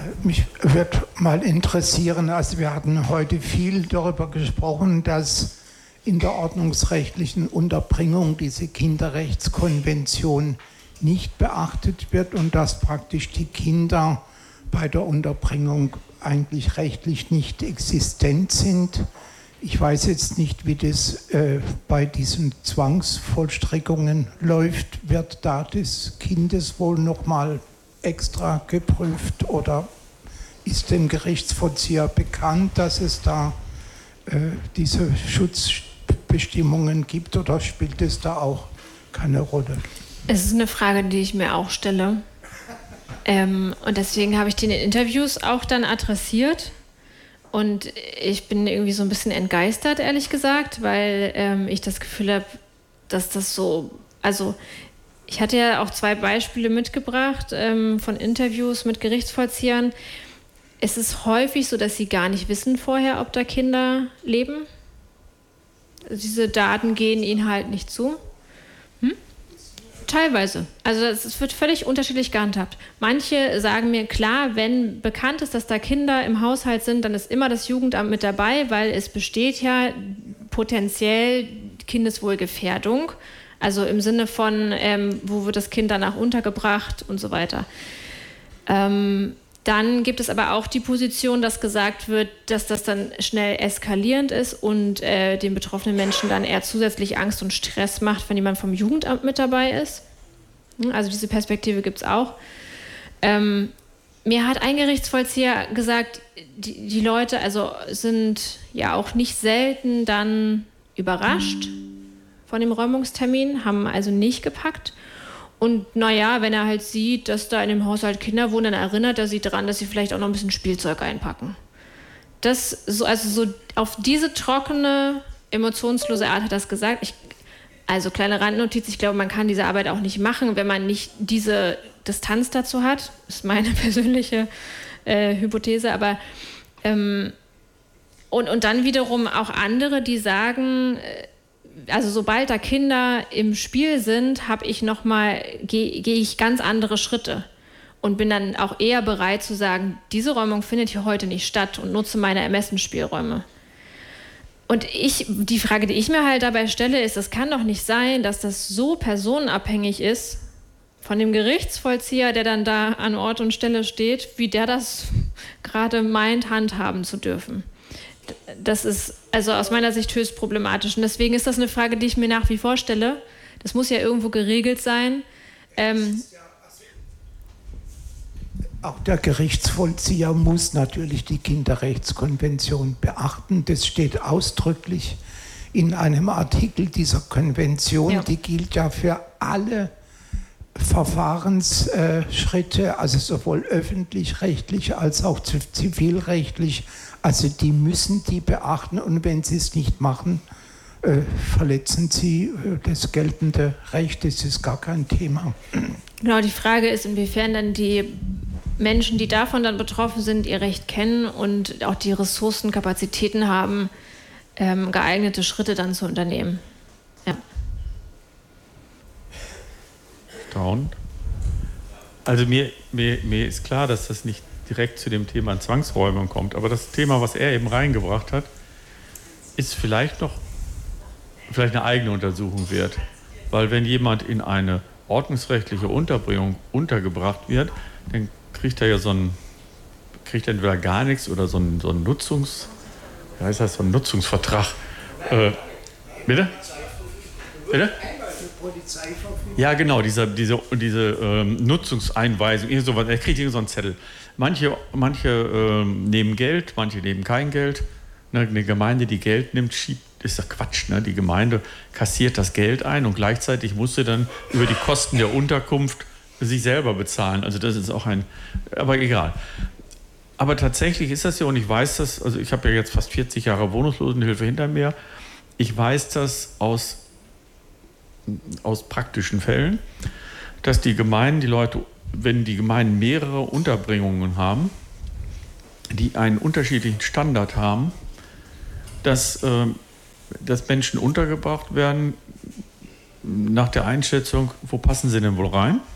Mich würde mal interessieren, also wir hatten heute viel darüber gesprochen, dass in der ordnungsrechtlichen Unterbringung diese Kinderrechtskonvention nicht beachtet wird und dass praktisch die Kinder bei der Unterbringung eigentlich rechtlich nicht existent sind. Ich weiß jetzt nicht, wie das bei diesen Zwangsvollstreckungen läuft. Wird da des Kindes wohl nochmal extra geprüft oder ist dem Gerichtsvollzieher bekannt, dass es da diese Schutzbestimmungen gibt oder spielt es da auch keine Rolle? Es ist eine Frage, die ich mir auch stelle. Und deswegen habe ich die in den Interviews auch dann adressiert. Und ich bin irgendwie so ein bisschen entgeistert, ehrlich gesagt, weil ich das Gefühl habe, dass das so, also ich hatte ja auch 2 Beispiele mitgebracht von Interviews mit Gerichtsvollziehern. Es ist häufig so, dass sie gar nicht wissen vorher, ob da Kinder leben. Diese Daten gehen ihnen halt nicht zu. Teilweise. Also es wird völlig unterschiedlich gehandhabt. Manche sagen mir, klar, wenn bekannt ist, dass da Kinder im Haushalt sind, dann ist immer das Jugendamt mit dabei, weil es besteht ja potenziell Kindeswohlgefährdung. Also im Sinne von, wo wird das Kind danach untergebracht und so weiter. Dann gibt es aber auch die Position, dass gesagt wird, dass das dann schnell eskalierend ist und den betroffenen Menschen dann eher zusätzlich Angst und Stress macht, wenn jemand vom Jugendamt mit dabei ist. Also diese Perspektive gibt es auch. Mir hat ein Gerichtsvollzieher gesagt, die Leute also sind ja auch nicht selten dann überrascht von dem Räumungstermin, haben also nicht gepackt. Und naja, wenn er halt sieht, dass da in dem Haushalt Kinder wohnen, dann erinnert er sie daran, dass sie vielleicht auch noch ein bisschen Spielzeug einpacken. Das so, also so auf diese trockene, emotionslose Art hat er das gesagt. Also kleine Randnotiz, ich glaube, man kann diese Arbeit auch nicht machen, wenn man nicht diese Distanz dazu hat. Das ist meine persönliche Hypothese. Aber und dann wiederum auch andere, die sagen, also sobald da Kinder im Spiel sind, gehe ich ganz andere Schritte und bin dann auch eher bereit zu sagen, diese Räumung findet hier heute nicht statt und nutze meine Ermessensspielräume. Und die Frage, die ich mir halt dabei stelle, ist, es kann doch nicht sein, dass das so personenabhängig ist von dem Gerichtsvollzieher, der dann da an Ort und Stelle steht, wie der das gerade meint, handhaben zu dürfen. Das ist also aus meiner Sicht höchst problematisch. Und deswegen ist das eine Frage, die ich mir nach wie vor stelle. Das muss ja irgendwo geregelt sein. Auch der Gerichtsvollzieher muss natürlich die Kinderrechtskonvention beachten. Das steht ausdrücklich in einem Artikel dieser Konvention. Ja. Die gilt ja für alle Verfahrensschritte, also sowohl öffentlich-rechtlich als auch zivilrechtlich. Also die müssen die beachten und wenn sie es nicht machen, verletzen sie das geltende Recht. Das ist gar kein Thema. Genau, die Frage ist, inwiefern dann die Menschen, die davon dann betroffen sind, ihr Recht kennen und auch die Ressourcen, Kapazitäten haben, geeignete Schritte dann zu unternehmen. Ja. Also mir ist klar, dass das nicht direkt zu dem Thema Zwangsräumung kommt, aber das Thema, was er eben reingebracht hat, ist vielleicht eine eigene Untersuchung wert. Weil wenn jemand in eine ordnungsrechtliche Unterbringung untergebracht wird, dann kriegt er entweder gar nichts oder so einen Nutzungsvertrag. Bitte? Bitte? Ja, genau, diese Nutzungseinweisung, er kriegt irgend so einen Zettel. Manche nehmen Geld, manche nehmen kein Geld. Eine Gemeinde, die Geld nimmt, ist doch Quatsch. Ne? Die Gemeinde kassiert das Geld ein und gleichzeitig muss sie dann über die Kosten der Unterkunft sich selber bezahlen. Also das ist auch aber egal. Aber tatsächlich ist das ja, und ich weiß das, also ich habe ja jetzt fast 40 Jahre Wohnungslosenhilfe hinter mir, ich weiß das aus praktischen Fällen, dass die Leute, wenn die Gemeinden mehrere Unterbringungen haben, die einen unterschiedlichen Standard haben, dass Menschen untergebracht werden nach der Einschätzung, wo passen sie denn wohl rein?